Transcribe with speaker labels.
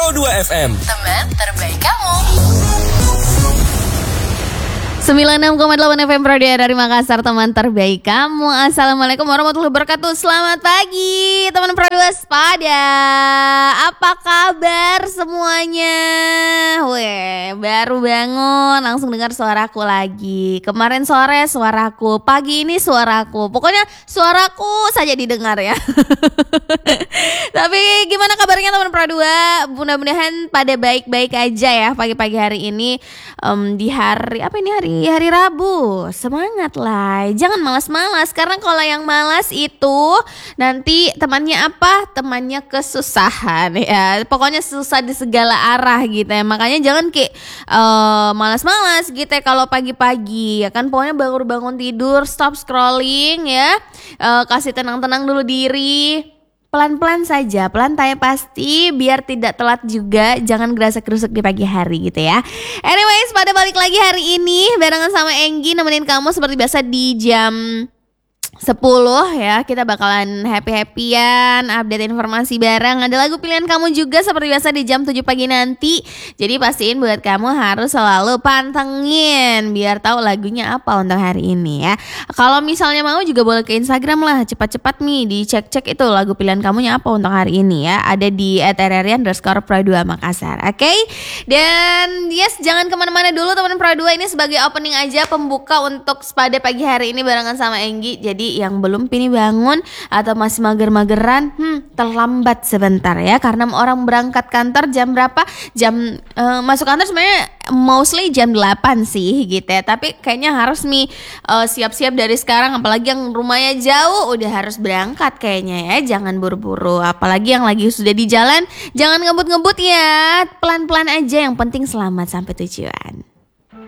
Speaker 1: 102 FM.
Speaker 2: Teman terbaik kamu.
Speaker 3: 96,8 FM Radio dari Makassar, teman terbaik kamu. Assalamualaikum warahmatullahi wabarakatuh. Selamat pagi teman Pro Waspada. Apa kabar semuanya? Weh, baru bangun langsung dengar suaraku lagi. Kemarin sore suaraku, pagi ini suaraku. Pokoknya suaraku saja didengar ya. Tapi gimana kabarnya teman Pro 2? Mudah-mudahan pada baik-baik aja ya pagi-pagi hari ini. Di hari apa ini, hari Rabu. Semangat lah, jangan malas-malas, karena kalau yang malas itu nanti temannya apa? Temannya kesusahan ya. Pokoknya susah di segala arah gitu ya. Makanya jangan kayak malas-malas gitu ya kalau pagi-pagi ya kan. Pokoknya baru bangun tidur, stop scrolling ya. Kasih tenang-tenang dulu diri. Pelan-pelan saja, pelan tanya pasti, biar tidak telat juga, jangan gerasa-gerusuk di pagi hari gitu ya. Anyways, pada balik lagi hari ini barengan sama Enggi, nemenin kamu seperti biasa di jam 10 ya. Kita bakalan happy-happyan, update informasi bareng. Ada lagu pilihan kamu juga seperti biasa di jam 7 pagi nanti. Jadi pastiin buat kamu harus selalu pantengin biar tahu lagunya apa untuk hari ini ya. Kalau misalnya mau juga boleh ke Instagram lah, cepat-cepat nih dicek-cek itu lagu pilihan kamunya apa untuk hari ini ya. Ada di @rrian_pro2 Makassar. Oke? Dan yes, jangan kemana-mana dulu teman Pro 2. Ini sebagai opening aja, pembuka untuk pada pagi hari ini barengan sama Enggi. Jadi yang belum pini bangun atau masih mager-mageran, terlambat sebentar ya, karena orang berangkat kantor jam berapa? Masuk kantor sebenarnya mostly jam 8 sih gitu ya. Tapi kayaknya harus siap-siap dari sekarang, apalagi yang rumahnya jauh udah harus berangkat kayaknya ya. Jangan buru-buru, apalagi yang lagi sudah di jalan, jangan ngebut-ngebut ya. Pelan-pelan aja, yang penting selamat sampai tujuan.